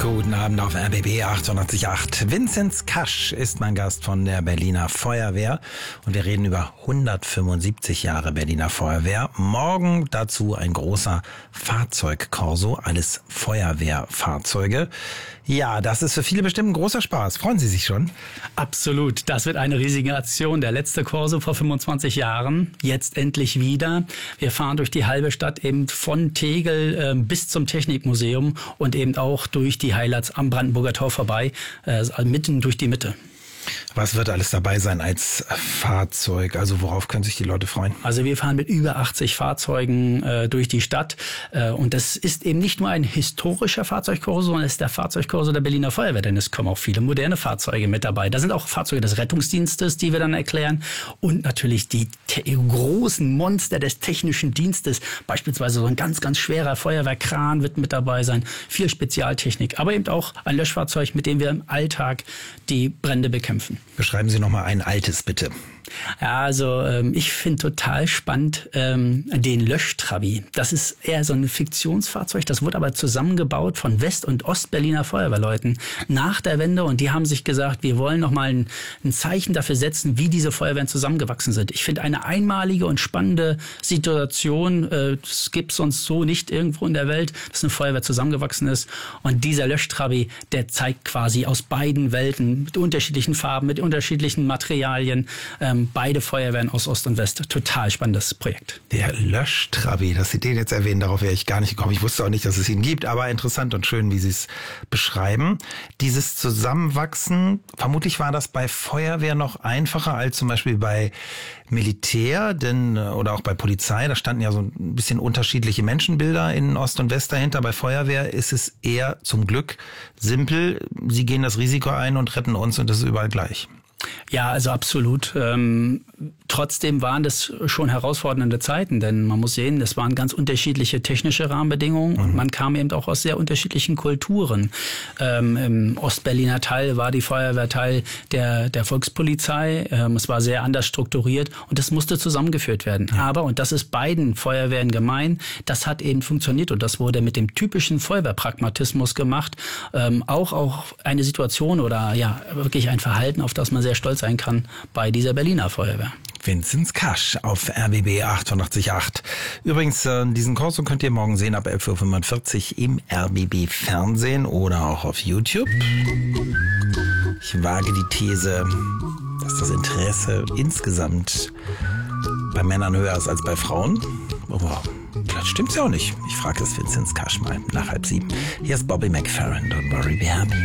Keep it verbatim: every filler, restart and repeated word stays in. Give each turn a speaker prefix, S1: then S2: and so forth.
S1: Guten Abend auf R B B achtundachtzig Komma acht. Vinzenz Kasch ist mein Gast von der Berliner Feuerwehr und wir reden über hundertfünfundsiebzig Jahre Berliner Feuerwehr. Morgen dazu ein großer Fahrzeugkorso, alles Feuerwehrfahrzeuge. Ja, das ist für viele bestimmt ein großer Spaß. Freuen Sie sich schon?
S2: Absolut. Das wird eine riesige Aktion. Der letzte Korso vor fünfundzwanzig Jahren. Jetzt endlich wieder. Wir fahren durch die halbe Stadt eben von Tegel äh, bis zum Technikmuseum und eben auch durch die Highlights am Brandenburger Tor vorbei, äh, mitten durch die Mitte.
S1: Was wird alles dabei sein als Fahrzeug? Also worauf können sich die Leute freuen?
S2: Also wir fahren mit über achtzig Fahrzeugen äh, durch die Stadt äh, und das ist eben nicht nur ein historischer Fahrzeugkorso, sondern es ist der Fahrzeugkorso der Berliner Feuerwehr, denn es kommen auch viele moderne Fahrzeuge mit dabei. Da sind auch Fahrzeuge des Rettungsdienstes, die wir dann erklären, und natürlich die großen Monster des technischen Dienstes, beispielsweise so ein ganz, ganz schwerer Feuerwehrkran wird mit dabei sein, viel Spezialtechnik, aber eben auch ein Löschfahrzeug, mit dem wir im Alltag die Brände bekämpfen.
S1: Beschreiben Sie noch mal ein altes, bitte.
S2: Ja, also ähm, ich finde total spannend ähm, den Löschtrabi. Das ist eher so ein Fiktionsfahrzeug, das wurde aber zusammengebaut von West- und Ostberliner Feuerwehrleuten nach der Wende, und die haben sich gesagt, wir wollen noch mal ein, ein Zeichen dafür setzen, wie diese Feuerwehren zusammengewachsen sind. Ich finde eine einmalige und spannende Situation, äh, das gibt es sonst so nicht irgendwo in der Welt, dass eine Feuerwehr zusammengewachsen ist, und dieser Löschtrabi, der zeigt quasi aus beiden Welten mit unterschiedlichen Farben, mit unterschiedlichen Materialien, ähm, beide Feuerwehren aus Ost und West. Total spannendes Projekt.
S1: Der Löschtrabi, dass Sie den jetzt erwähnen, darauf wäre ich gar nicht gekommen. Ich wusste auch nicht, dass es ihn gibt, aber interessant und schön, wie Sie es beschreiben. Dieses Zusammenwachsen, vermutlich war das bei Feuerwehr noch einfacher als zum Beispiel bei Militär, denn oder auch bei Polizei. Da standen ja so ein bisschen unterschiedliche Menschenbilder in Ost und West dahinter. Bei Feuerwehr ist es eher zum Glück simpel. Sie gehen das Risiko ein und retten uns, und das ist überall gleich.
S2: Ja, also absolut. Ähm, trotzdem waren das schon herausfordernde Zeiten, denn man muss sehen, es waren ganz unterschiedliche technische Rahmenbedingungen, mhm. und man kam eben auch aus sehr unterschiedlichen Kulturen. Ähm, Im Ostberliner Teil war die Feuerwehr Teil der, der Volkspolizei. Ähm, es war sehr anders strukturiert und das musste zusammengeführt werden. Ja. Aber, und das ist beiden Feuerwehren gemein, das hat eben funktioniert, und das wurde mit dem typischen Feuerwehrpragmatismus gemacht. Ähm, auch, auch eine Situation oder ja wirklich ein Verhalten, auf das man sehr stolz sein kann bei dieser Berliner Feuerwehr.
S1: Vinzenz Kasch auf R B B achtundachtzig Komma acht. Übrigens, äh, diesen Korso könnt ihr morgen sehen ab elf Uhr fünfundvierzig im R B B Fernsehen oder auch auf YouTube. Ich wage die These, dass das Interesse insgesamt bei Männern höher ist als bei Frauen. Aber vielleicht stimmt's ja auch nicht. Ich frage es Vinzenz Kasch mal nach halb sieben. Hier ist Bobby McFerrin. Don't worry, be happy.